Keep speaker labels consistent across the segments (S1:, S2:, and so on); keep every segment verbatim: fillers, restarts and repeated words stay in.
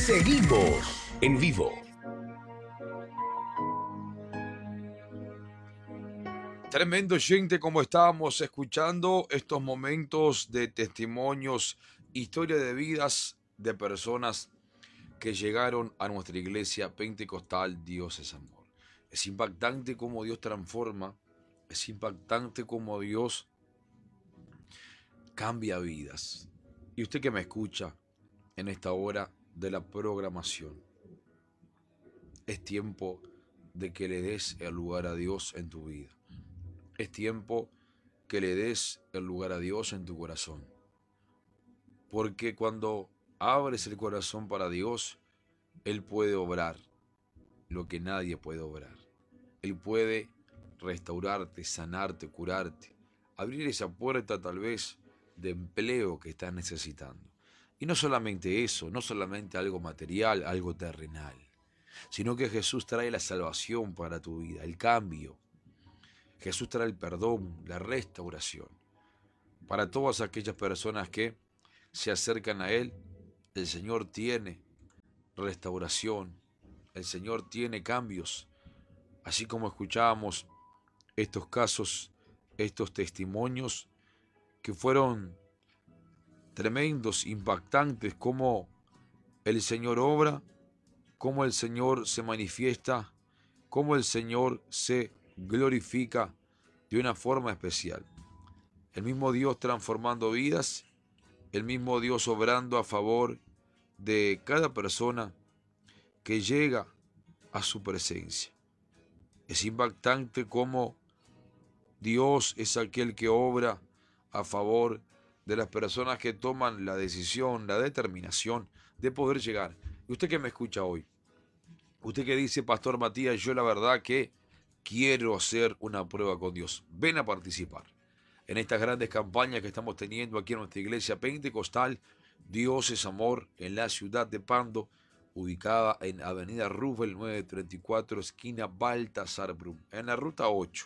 S1: Seguimos en vivo.
S2: Tremendo, gente, como estábamos escuchando estos momentos de testimonios, historia de vidas de personas que llegaron a nuestra iglesia pentecostal. Dios es amor. Es impactante cómo Dios transforma, es impactante cómo Dios cambia vidas. Y usted que me escucha en esta hora de la programación, es tiempo de que le des el lugar a Dios en tu vida. Es tiempo que le des el lugar a Dios en tu corazón. Porque cuando abres el corazón para Dios, Él puede obrar lo que nadie puede obrar. Él puede restaurarte, sanarte, curarte, abrir esa puerta tal vez de empleo que estás necesitando. Y no solamente eso, no solamente algo material, algo terrenal, sino que Jesús trae la salvación para tu vida, el cambio. Jesús trae el perdón, la restauración. Para todas aquellas personas que se acercan a Él, el Señor tiene restauración, el Señor tiene cambios. Así como escuchábamos estos casos, estos testimonios que fueron tremendos, impactantes, cómo el Señor obra, cómo el Señor se manifiesta, cómo el Señor se glorifica de una forma especial. El mismo Dios transformando vidas, el mismo Dios obrando a favor de cada persona que llega a su presencia. Es impactante cómo Dios es aquel que obra a favor de las personas que toman la decisión, la determinación de poder llegar. Y usted que me escucha hoy, usted que dice, Pastor Matías, yo la verdad que quiero hacer una prueba con Dios. Ven a participar en estas grandes campañas que estamos teniendo aquí en nuestra iglesia pentecostal. Dios es amor, en la ciudad de Pando, ubicada en Avenida Rubel novecientos treinta y cuatro, esquina Baltasar Brum, en la ruta ocho.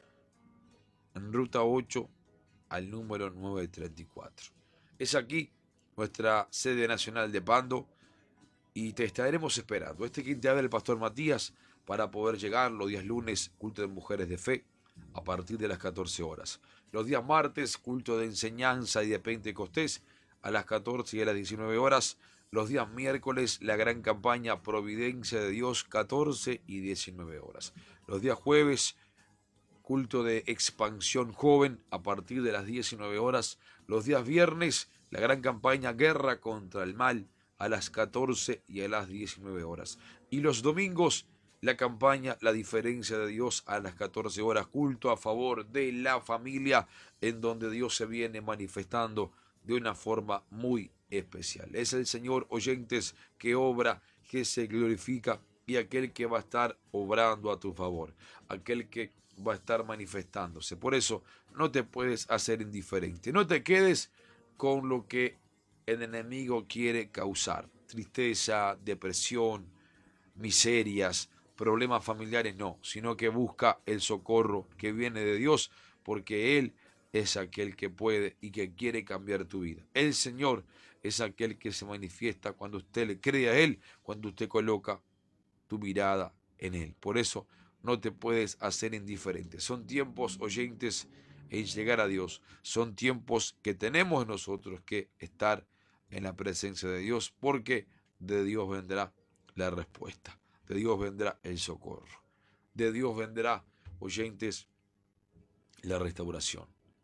S2: En ruta ocho al número novecientos treinta y cuatro. Es aquí nuestra sede nacional de Pando y te estaremos esperando. Este quien te habla el Pastor Matías para poder llegar los días lunes, culto de mujeres de fe, a partir de las catorce horas. Los días martes, culto de enseñanza y de Pentecostés, a las catorce y a las diecinueve horas. Los días miércoles, la gran campaña Providencia de Dios, catorce y diecinueve horas. Los días jueves, culto de expansión joven a partir de las diecinueve horas. Los días viernes, la gran campaña Guerra contra el Mal a las catorce y a las diecinueve horas. Y los domingos, la campaña La Diferencia de Dios a las catorce horas, culto a favor de la familia, en donde Dios se viene manifestando de una forma muy especial. Es el Señor, oyentes, que obra, que se glorifica y aquel que va a estar obrando a tu favor, aquel que va a estar manifestándose. Por eso no te puedes hacer indiferente. No te quedes con lo que el enemigo quiere causar. Tristeza, depresión, miserias, problemas familiares, no. Sino que busca el socorro que viene de Dios, porque Él es aquel que puede y que quiere cambiar tu vida. El Señor es aquel que se manifiesta cuando usted le cree a Él, cuando usted coloca tu mirada en Él. Por eso no te puedes hacer indiferente. Son tiempos, oyentes, en llegar a Dios. Son tiempos que tenemos nosotros que estar en la presencia de Dios, porque de Dios vendrá la respuesta. De Dios vendrá el socorro. De Dios vendrá, oyentes, la restauración.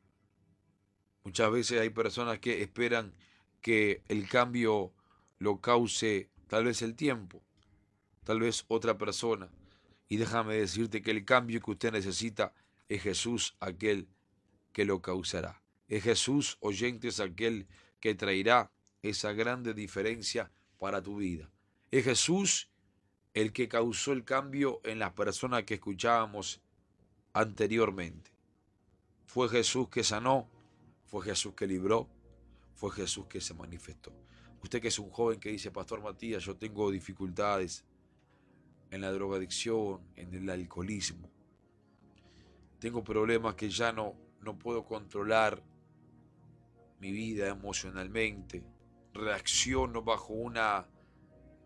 S2: Muchas veces hay personas que esperan que el cambio lo cause tal vez el tiempo, tal vez otra persona. Y déjame decirte que el cambio que usted necesita es Jesús, aquel que lo causará. Es Jesús, oyentes, aquel que traerá esa grande diferencia para tu vida. Es Jesús el que causó el cambio en las personas que escuchábamos anteriormente. Fue Jesús que sanó, fue Jesús que libró, fue Jesús que se manifestó. Usted que es un joven que dice, Pastor Matías, yo tengo dificultades en la drogadicción, en el alcoholismo. Tengo problemas que ya no, no puedo controlar mi vida emocionalmente. Reacciono bajo una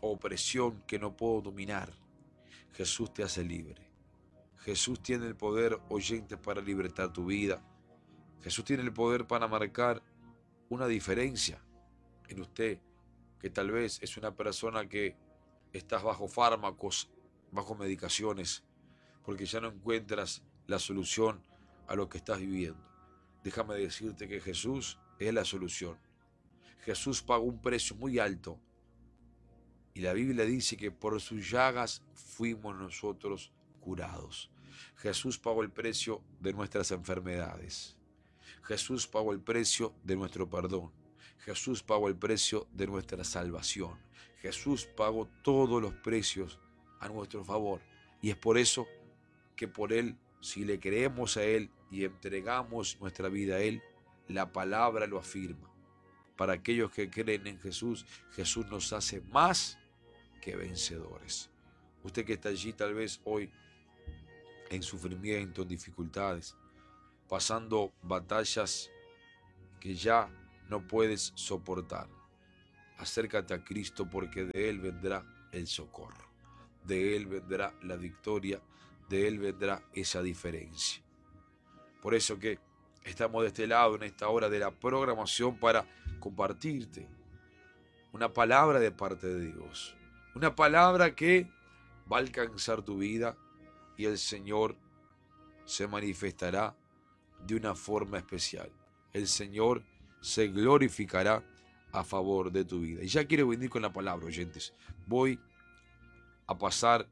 S2: opresión que no puedo dominar, Jesús te hace libre. Jesús tiene el poder, oyentes, para libertar tu vida. Jesús tiene el poder para marcar una diferencia en usted, que tal vez es una persona que estás bajo fármacos, bajo medicaciones, porque ya no encuentras la solución a lo que estás viviendo. Déjame decirte que Jesús es la solución. Jesús pagó un precio muy alto y la Biblia dice que por sus llagas fuimos nosotros curados. Jesús pagó el precio de nuestras enfermedades. Jesús pagó el precio de nuestro perdón. Jesús pagó el precio de nuestra salvación. Jesús pagó todos los precios a nuestro favor. Y es por eso que por Él, si le creemos a Él y entregamos nuestra vida a Él, la palabra lo afirma. Para aquellos que creen en Jesús, Jesús nos hace más que vencedores. Usted que está allí tal vez hoy en sufrimiento, en dificultades, pasando batallas que ya no puedes soportar, acércate a Cristo, porque de Él vendrá el socorro, de Él vendrá la victoria, de Él vendrá esa diferencia. Por eso que estamos de este lado en esta hora de la programación para compartirte una palabra de parte de Dios, una palabra que va a alcanzar tu vida y el Señor se manifestará de una forma especial. El Señor se glorificará a favor de tu vida. Y ya quiero venir con la palabra, oyentes. Voy a pasar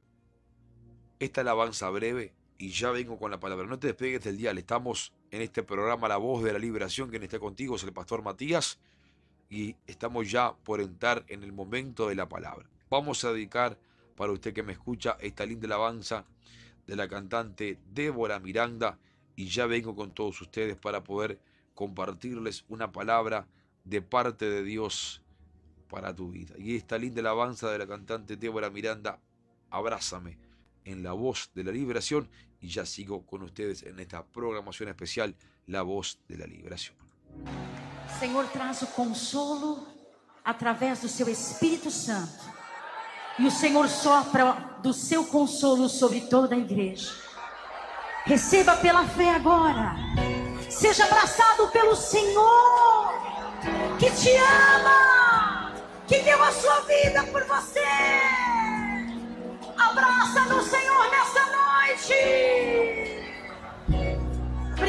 S2: esta alabanza breve y ya vengo con la palabra. No te despegues del dial. Estamos en este programa La Voz de la Liberación. Quien está contigo es el pastor Matías y estamos ya por entrar en el momento de la palabra. Vamos a dedicar para usted que me escucha esta linda alabanza de la cantante Débora Miranda y ya vengo con todos ustedes para poder compartirles una palabra de parte de Dios para tu vida. Y esta linda alabanza de la cantante Débora Miranda, Abrázame, en La Voz de la Liberación, y ya sigo con ustedes en esta programación especial, La Voz de la Liberación.
S1: Senhor, traz o consolo através do seu Espírito Santo. E o Senhor sopra do seu consolo sobre toda a igreja. Receba pela fé agora. Seja abraçado pelo Senhor, que te ama, que deu a sua vida por você. Abraça no Senhor nessa noite.